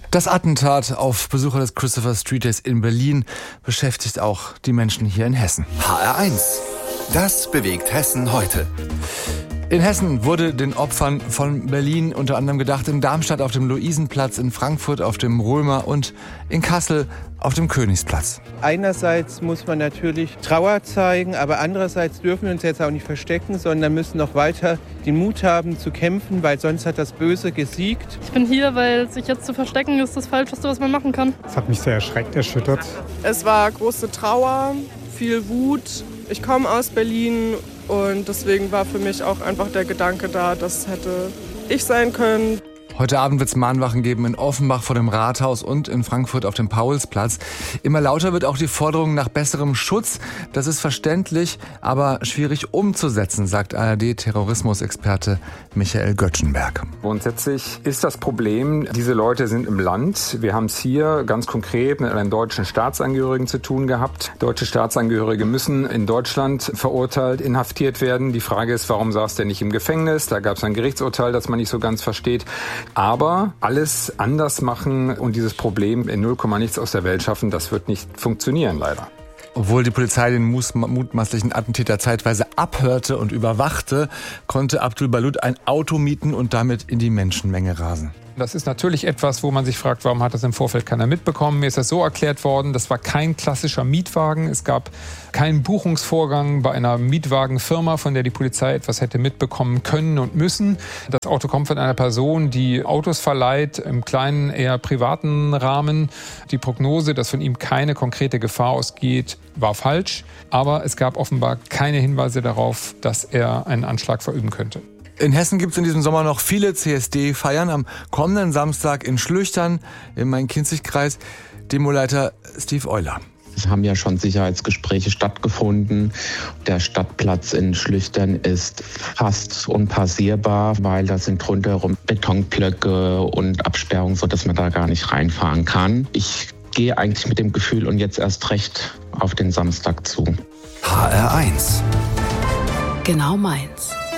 Das Attentat auf Besucher des Christopher Street Days in Berlin beschäftigt auch die Menschen hier in Hessen. HR1, das bewegt Hessen heute. In Hessen wurde den Opfern von Berlin unter anderem gedacht, in Darmstadt auf dem Luisenplatz, in Frankfurt auf dem Römer und in Kassel auf dem Königsplatz. Einerseits muss man natürlich Trauer zeigen, aber andererseits dürfen wir uns jetzt auch nicht verstecken, sondern müssen noch weiter den Mut haben zu kämpfen, weil sonst hat das Böse gesiegt. Ich bin hier, weil sich jetzt zu verstecken ist das Falscheste, was man machen kann. Es hat mich sehr erschreckt, erschüttert. Es war große Trauer, viel Wut. Ich komme aus Berlin und deswegen war für mich auch einfach der Gedanke da, das hätte ich sein können. Heute Abend wird es Mahnwachen geben in Offenbach vor dem Rathaus und in Frankfurt auf dem Paulsplatz. Immer lauter wird auch die Forderung nach besserem Schutz. Das ist verständlich, aber schwierig umzusetzen, sagt ARD-Terrorismusexperte Michael Göttschenberg. Grundsätzlich ist das Problem, diese Leute sind im Land. Wir haben es hier ganz konkret mit einem deutschen Staatsangehörigen zu tun gehabt. Deutsche Staatsangehörige müssen in Deutschland verurteilt, inhaftiert werden. Die Frage ist, warum saß der nicht im Gefängnis? Da gab es ein Gerichtsurteil, das man nicht so ganz versteht. Aber alles anders machen und dieses Problem in 0, nichts aus der Welt schaffen, das wird nicht funktionieren, leider. Obwohl die Polizei den mutmaßlichen Attentäter zeitweise abhörte und überwachte, konnte Abdul Balut ein Auto mieten und damit in die Menschenmenge rasen. Das ist natürlich etwas, wo man sich fragt, warum hat das im Vorfeld keiner mitbekommen? Mir ist das so erklärt worden, das war kein klassischer Mietwagen. Es gab keinen Buchungsvorgang bei einer Mietwagenfirma, von der die Polizei etwas hätte mitbekommen können und müssen. Das Auto kommt von einer Person, die Autos verleiht, im kleinen, eher privaten Rahmen. Die Prognose, dass von ihm keine konkrete Gefahr ausgeht, war falsch. Aber es gab offenbar keine Hinweise darauf, dass er einen Anschlag verüben könnte. In Hessen gibt es in diesem Sommer noch viele CSD-Feiern. Am kommenden Samstag in Schlüchtern im Main-Kinzig-Kreis. Demoleiter Steve Euler. Es haben ja schon Sicherheitsgespräche stattgefunden. Der Stadtplatz in Schlüchtern ist fast unpassierbar, weil da sind rundherum Betonblöcke und Absperrungen, sodass man da gar nicht reinfahren kann. Ich gehe eigentlich mit dem Gefühl und jetzt erst recht auf den Samstag zu. HR1. Genau meins.